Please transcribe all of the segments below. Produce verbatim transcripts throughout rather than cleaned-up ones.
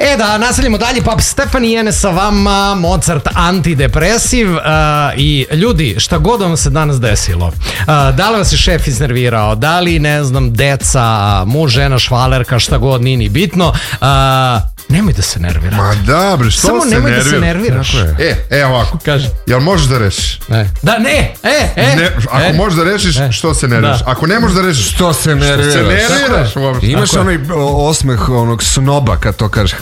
E da, nastavljamo dalje, Pap Stefani Jene sa vama, Mozart antidepresiv. uh, I ljudi, šta god vam se danas desilo, uh, da li vas je šef iznervirao, da li, ne znam, deca, muž, žena, švalerka, šta god, nije ni bitno, uh, nemoj da se nervira. Ma da, bre, što Samo se nemoj nervira? da se nerviraš. E, e ovako, Kaži. jel možeš da rešiš? Ne. Da, ne, e, e Ne, ako e. možeš da rešiš, E. što se nerviraš? Da. Ako ne možeš da rešiš, Što se nerviraš? što se nerviraš uopšte? Imaš onaj osmeh onog snoba kad to kaže.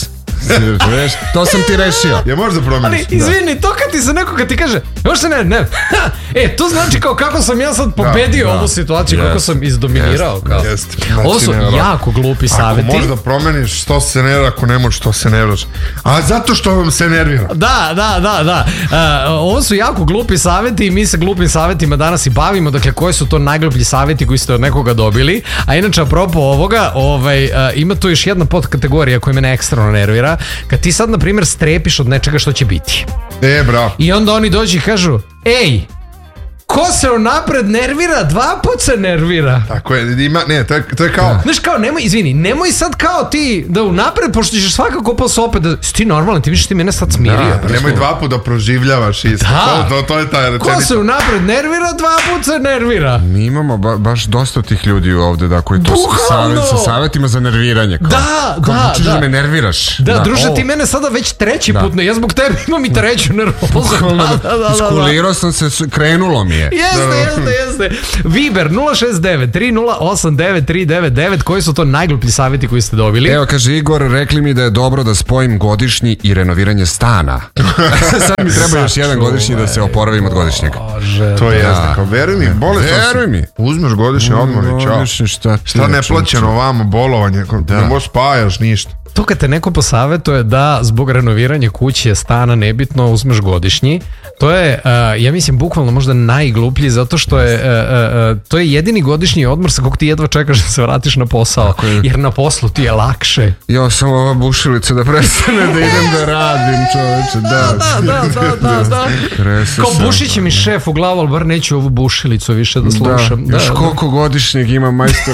To sam ti rešio. Ja možeš da promeniš? Ali, izvini, to kad ti se neko kad ti kaže, još se ne, ne. E, to znači kao kako sam ja sad pobedio Da, da. ovu situaciju, Jest. kako sam izdominirao. Kao. Jeste. Znači, Ovo su nevjerojatno. jako glupi saveti. Ako možeš da promeniš, što se nervira, ako ne možeš, što se nerviraš. A zato što vam se nervira. Da, da, da, da. Uh, ovo su jako glupi saveti i mi se glupim savetima danas i bavimo. Dakle, koji su to najgluplji saveti koji ste od nekoga dobili. A inače, apropo ovoga, ovaj, uh, ima tu još jedna podkategorija koja mene ekstremno nervira. Kad ti sad, na primjer, strepiš od nečega što će biti. E, bravo. I onda oni dođu i kažu, ej, ko se unapred nervira, dva put se nervira. Tako je, ima, ne, to je, to je kao... Znaš, kao, nemoj, izvini, nemoj sad kao ti da unapred, pošto ćeš svakako posle opet da, si ti normalan, ti vidiš ti mene sad smirio. Da, nemoj dva puta da proživljavaš isto. Da. To, to, to je ta rečenica. Ko se unapred nervira, dva put se nervira. Mi imamo ba, baš dosta tih ljudi ovde da koji to Bukvalno. savjet, sa savjetima za nerviranje. Kao, Da, kao, da, hoćeš da. da me nerviraš. Da, druže, o. ti mene sada već treći Da. put, ne, ja zbog tebe imam i treću nervozu. Bukvalno, Da, da, da, da, da. iskulirao sam se, s- krenulo mi je. Jeste, jeste, jeste. Viber nula šest devet tri nula osam devet tri devet devet. Koji su to najgluplji savjeti koji ste dobili? Evo, kaže Igor, rekli mi da je dobro da spojim godišnji i renoviranje stana. Sad mi treba još jedan godišnji da se oporavim od godišnjeg. Bože, To je Da. jasno, kao veruj mi, bolestan si. Veruj mi. Uzmeš godišnji odmor i čao. Godišnji, šta ti Šta ne račun- plaćeno vamo, bolovanje, ne možeš spajaš ništa. To kad te neko posavetuje da zbog renoviranja kuće, stana, nebitno, uzmeš godišnji, to je, uh, ja mislim, bukvalno možda najgluplji, zato što je uh, uh, to je jedini godišnji odmor sa kog ti jedva čekaš da se vratiš na posao, je. jer na poslu ti je lakše. Ja sam ova bušilica da prestane da idem da radim, čoveče, da. Da, da, da, da, da. Krese Kao sam. bušit će mi šef u glavu, ali bar neću ovu bušilicu više da slušam. Da, još koliko godišnjeg ima, majstore.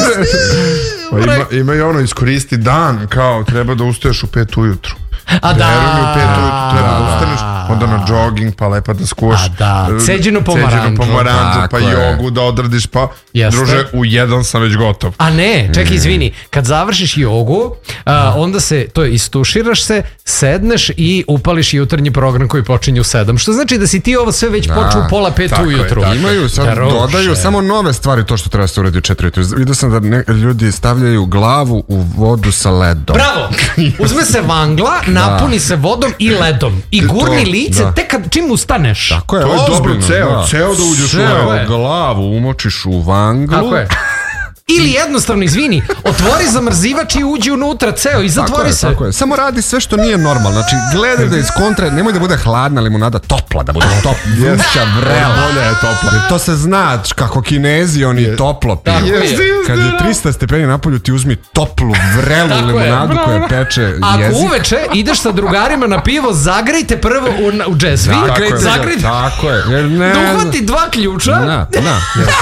Pa ima, ima i ono, iskoristi dan, kao treba da ustaješ u pet ujutru. A da. Veruj mi, u pet ujutru treba da ustaneš, onda na jogging, pa lepa da skuvaš. A da, e, ceđenu pomaranđu. ceđenu pomaranđu, pa Tako je. jogu da odradiš, pa Jeste. druže, u jedan sam već gotov. A ne, čekaj, izvini, kad završiš jogu, a, onda se, to je, istuširaš se, sedneš i upališ jutarnji program koji počinje u sedam. Što znači da si ti ovo sve već počeo u pola pet tako je, ujutru. tako je. Imaju sad, Druže. dodaju samo nove stvari, to što treba se uradi u četiri ujutru. Vidio sam da ne, ljudi stavljaju glavu u vodu sa ledom. Bravo! Uzme se vangla, napuni se vodom i ledom. I gurni to, lice da. tek kad čim ustaneš. Tako je, To je dobro, ozbiljno, ceo, ceo da uđeš u Ceo ledo. glavu umočiš u vanglu. Tako je. Ili jednostavno, izvini, otvori zamrzivač i uđi unutra ceo i Tako zatvori je, se. tako je. Samo radi sve što nije normalno. Znači, gledaj da iz kontra, nemoj da bude hladna limunada, topla, da bude top, vruća, vrela. Bolje je topla. Jer to se zna, kako Kinezi, oni toplo piju. Tako je. Jeste, Kad je trista stepeni napolju, ti uzmi toplu, vrelu Tako je. limunadu koja peče Ako jezik. uveče ideš sa drugarima na pivo, zagrejte prvo u, u džez. Vi Zagrejte ga, zagrejte. tako je. Jer ne, Da uhvati dva ključa. Na, na.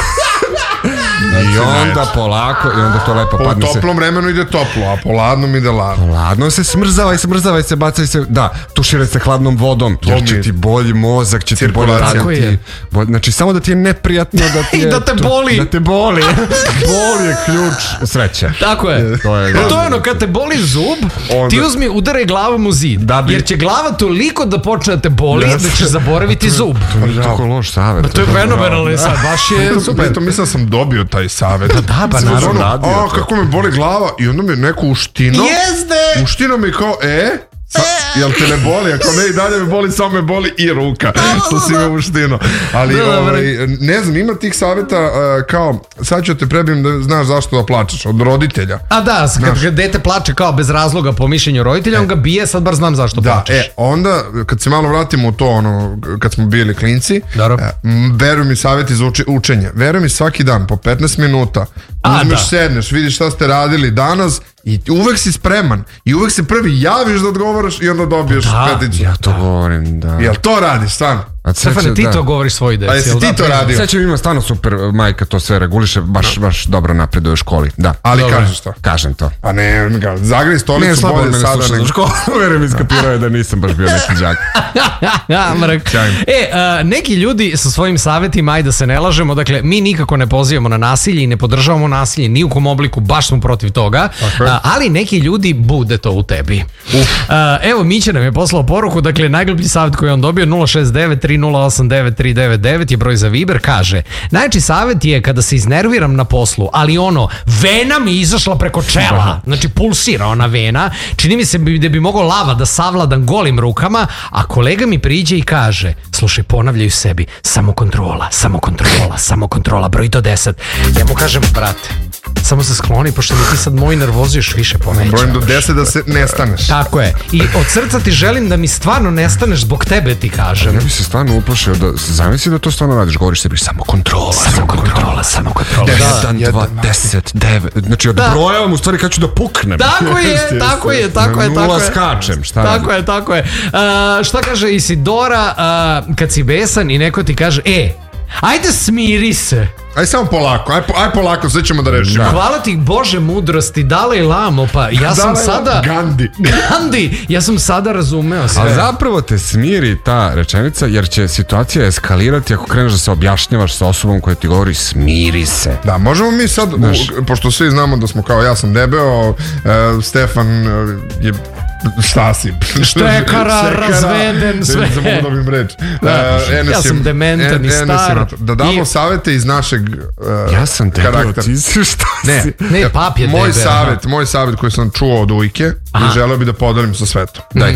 I onda polako, i onda to lepo Po padne se. toplom vremenu ide toplo, a po ladnom ide ladno. Ladno se smrzavaj, smrzavaj se, bacaj se, da, tuširaj se hladnom vodom, jer mi će je- ti bolji mozak, će ti bolje Cirkulacija. Tako raditi. je. Bolj- Znači, samo da ti je neprijatno, da ti I je... da te to- boli. Da te boli. Bol je ključ sreće. Tako je. To je- E, to je ono, kad te boli zub, Onda- ti uzmi, udaraj glavom u zid. Da bi- Jer će glava toliko da počne da te boli, Jeste. da ćeš zaboraviti zub. To nije tako loš savjet. To je fenomenalno sad, baš je super. Pritom mislim da sam dobio taj savjet. Da, pa Sam naravno. ono, radio A, to. kako me boli glava i onda me neko uštino. Jeste! Uštino mi kao, e? Sa, jel te ne boli? Ako ne i dalje me boli, samo me boli i ruka. Što si me uštino. Ali, Da, da, ovaj, ne znam, ima tih savjeta uh, kao, sad ću te prebijem da znaš zašto da plačeš. Od roditelja. A da, kad, kad dete plače kao bez razloga po mišljenju roditelja, on ga bije, sad bar znam zašto Da, plačeš. e, onda kad se malo vratimo u to, ono, kad smo bili klinci, Dobro. e, m, veruj mi savjeti za uči, učenje. Veruj mi svaki dan po petnaest minuta A, uzmeš, da. sedneš, vidiš šta ste radili danas i uvek si spreman i uvek se prvi javiš da odgovaraš i onda dobiješ Da, peticu. Ja to govorim, da. Jel to radiš, stvarno? Stefane, ti to govoriš svoj deci. A jesi ti to radio? Sećam, ima stvarno super majka, to sve reguliše, baš, baš dobro napreduje u školi. Da. Ali kažeš to? Kažem to. Pa ne, zagri stolicu bolje sada nego... U školu, verujem, iskapirao je da nisam baš bio neki đak. E, uh, neki ljudi sa svojim savjetima, ajde da se ne lažemo, dakle, mi nikako ne pozivamo na nasilje i ne podržavamo nasilje, ni u kom obliku, baš smo protiv toga, uh, ali neki ljudi bude to u tebi. Uh, evo, Mića nam je poslao poruku, dakle, najgluplji savjet koji je on dobio, nula šest devet tri nula osam devet tri devet devet je broj za Viber, kaže, najjači savjet je kada se iznerviram na poslu, ali ono, vena mi izašla preko čela, znači pulsira ona vena, čini mi se da bi mogao lava da savladam golim rukama, a kolega mi priđe i kaže, slušaj, ponavljaju sebi, samo kontrola, samo kontrola, samo kontrola, broj do deset. Ja mu kažem, brate, samo se skloni, pošto mi ti sad moj nervozu još više povećavaš. Brojim do deset da se nestaneš. Tako je. I od srca ti želim da mi stvarno nestaneš, zbog tebe ti kažem. Ja bi se stvarno uplašio da, zamisli da to stvarno radiš, govoriš sebi, samo kontrola, samo kontrola, samo kontrola. jedan, dva, deset, devet, znači odbrojavam u stvari kad ću da puknem. Tako je, tako je, tako je. Nula skačem, šta Tako je, tako je. Uh, šta kaže Isidora, uh, kad si besan i neko ti kaže, e, ajde smiri se. Aj samo polako, aj, aj polako, sve ćemo da rešimo. Hvala ti Bože mudrosti, Dalaj Lamo, pa ja sam Dalaj sada... Gandhi. Gandhi, ja sam sada razumeo sve. A zapravo te smiri ta rečenica, jer će situacija eskalirati ako kreneš da se objašnjavaš sa osobom koja ti govori smiri se. Da, možemo mi sad, u, pošto svi znamo da smo kao ja sam debeo, uh, Stefan uh, je Stasi. Štekara, razveden, sve. Da mogu dobim reč. Da, uh, ja sam dementan i star. Da damo I... savete iz našeg uh, ja sam karaktera. Ti si šta ne, si? Ne, pap je moj debe. Savet, moj savjet koji sam čuo od ujke i želeo bi da podelim sa svetom. Daj. Uh,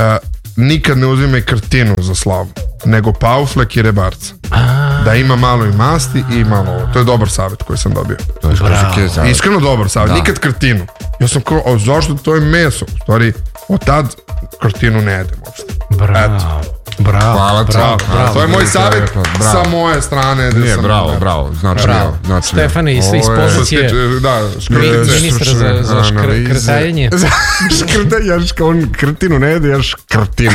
nikad ne uzimaj krtinu za slavu, nego pauflek i rebarca. A. Da ima malo i masti i malo ovo. To je dobar savjet koji sam dobio. To je iskreno dobar savjet. Da. Nikad krtinu. Ja sam kao, o, zašto to je meso? U stvari, od tad krtinu ne jedem uopšte. Bravo. Eto. Bravo, Hvala, bravo, bravo, bravo. To je moj savjet sa moje strane. Nije, sam, bravo, bravo. Znači, bravo. Znači, Stefane, iz pozicije da, škrtice. Ministra za, za škrtajanje. Škrtajanje, ja ška, on krtinu ne jede, ja škrtina.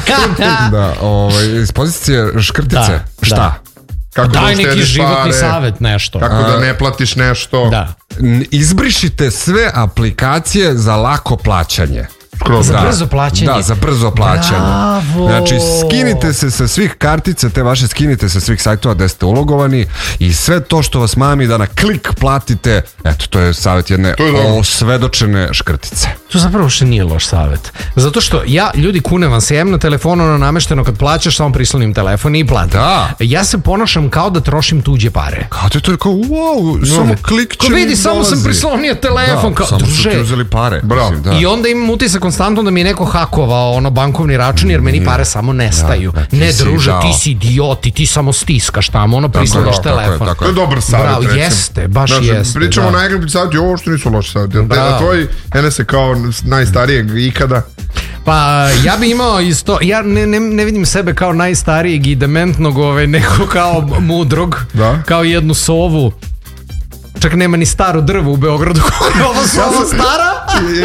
Da, ovaj, iz pozicije škrtice. Da, šta? Da. Kako daj da neki životni pare, savjet, nešto. Kako da ne platiš nešto. Da. Izbrišite sve aplikacije za lako plaćanje. Skroz, za da, brzo plaćanje. Da, za brzo plaćanje. Bravo. Znači, skinite se sa svih kartica, te vaše skinite sa svih sajtova gde ste ulogovani i sve to što vas mami da na klik platite, eto, to je savjet jedne osvedočene škrtice. To zapravo što nije loš savjet. Zato što ja, ljudi, kunem vam se, jem na telefonu ono namešteno kad plaćaš, samo prislonim telefon i platim. Da. Ja se ponašam kao da trošim tuđe pare. Kao to je to kao, wow, no, samo klik će ko vidi, samo sam prislonio telefon. Da, kao, samo druže, su ti uzeli pare. Bravo. Mislim, da. I onda imam utisak konstantno da mi je neko hakovao ono bankovni račun jer meni pare samo nestaju. Da, ne druže, ti si idioti, ti samo stiskaš tamo, ono prisloniš da, telefon. Tako je, tako je. To je dobar savjet. Bravo, jeste, baš znači, jeste. Pričamo da. o najgluplji savjet, ovo što nisu loši savjet. A tvoj, ene se kao najstarijeg ikada. Pa ja bi imao isto, ja ne, ne, ne vidim sebe kao najstarijeg i dementnog, ove, nego kao mudrog, da? Kao jednu sovu. Čak nema ni staro drvo u Beogradu koja je ovo sova stara.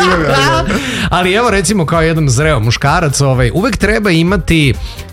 Ali evo recimo kao jedan zreo muškarac, ovaj, uvek treba imati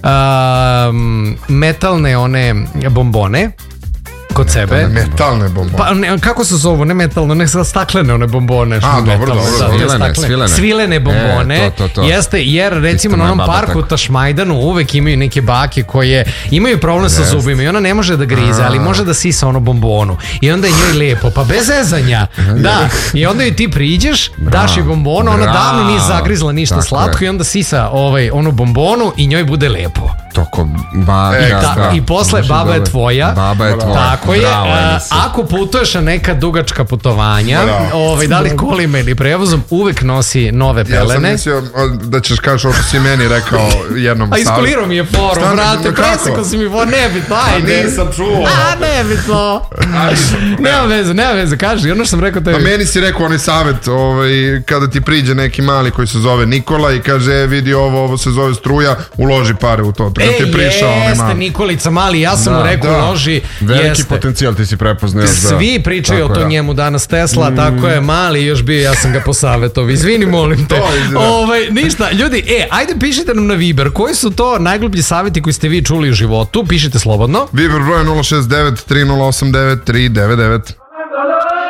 um, metalne one bombone kod sebe. Metalne bombone. Pa ne, kako se zovu, ne metalno, ne staklene one bombone. A, dobro, dobro. Svilene, svilene. Svilene bombone. E, to, to, to. Jeste, jer recimo na onom parku u Tašmajdanu uvek imaju neke bake koje imaju problem sa zubima i ona ne može da grize, ali može da sisa ono bombonu. I onda je njoj lepo, pa bez ezanja. Da, i onda joj ti priđeš, daš joj bombonu, ona davno nije zagrizla ništa tako slatko je. I onda sisa ovaj, onu bombonu i njoj bude lepo. Toko, ba, I, ja, ta, da. I posle baba je tvoja. Baba je tvoja. Tako je. Bravo, a, ako putuješ na neka dugačka putovanja, ovaj, da li kolima ili prevozom, uvek nosi nove pelene. Ja sam mislio da ćeš kažeš ovo što si meni rekao jednom. A iskulirao mi je forum, brate. Preseko si mi forum, nebitno, ajde. Nisam čuo. A, nebitno. Nema veze, nema veze, kaži, ono što sam rekao tebi. A meni si rekao onaj savjet, ovaj, kada ti priđe neki mali koji se zove Nikola i kaže, e, vidi ovo, ovo se zove struja, uloži pare u to. E, jeste Nikolica mali, ja sam mu rekao uloži. Veliki potencijal ti si prepoznao. Svi pričaju o to njemu danas Tesla, mm. tako je, mali još bio, ja sam ga posavetovao. Izvini, molim te. Ovaj, ništa, ljudi, e, ajde pišite nam na Viber, koji su to najgluplji savjeti koji ste vi čuli u životu, pišite slobodno. Viber broj nula šest devet tri nula osam devet tri devet devet.